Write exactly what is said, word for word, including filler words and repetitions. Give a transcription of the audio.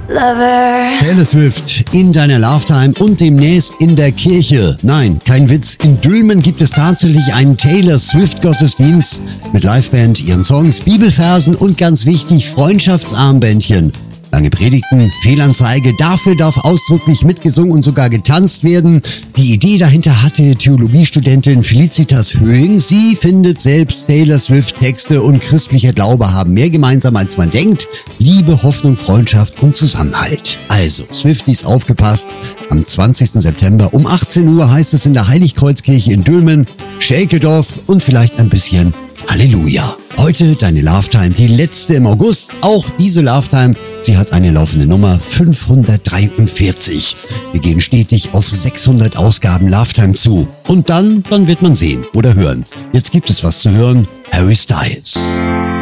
Lover. Taylor Swift in deiner Love-Time und demnächst in der Kirche. Nein, kein Witz. In Dülmen gibt es tatsächlich einen Taylor Swift-Gottesdienst mit Liveband, ihren Songs, Bibelversen und ganz wichtig, Freundschaftsarmbändchen. Lange Predigten, Fehlanzeige, dafür darf ausdrücklich mitgesungen und sogar getanzt werden. Die Idee dahinter hatte Theologiestudentin Felicitas Höhing. Sie findet selbst, Taylor Swift Texte und christlicher Glaube haben mehr gemeinsam als man denkt. Liebe, Hoffnung, Freundschaft und Zusammenhalt. Also, Swifties aufgepasst. Am zwanzigsten September um achtzehn Uhr heißt es in der Heiligkreuzkirche in Dülmen. Shake it off und vielleicht ein bisschen Halleluja. Heute deine Love-Time, die letzte im August. Auch diese Love-Time, sie hat eine laufende Nummer fünfhundertdreiundvierzig. Wir gehen stetig auf sechshundert Ausgaben Love-Time zu. Und dann, dann wird man sehen oder hören. Jetzt gibt es was zu hören. Harry Styles.